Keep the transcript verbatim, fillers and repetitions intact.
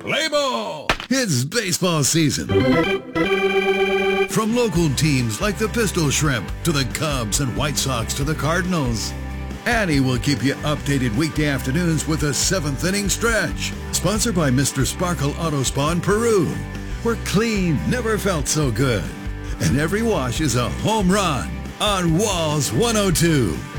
Play ball! It's baseball season. From local teams like the Pistol Shrimp to the Cubs and White Sox to the Cardinals, Annie will keep you updated weekday afternoons with a seventh inning stretch. Sponsored by Mister Sparkle Auto Spa in Peru, where clean never felt so good. And every wash is a home run on Walls one oh two.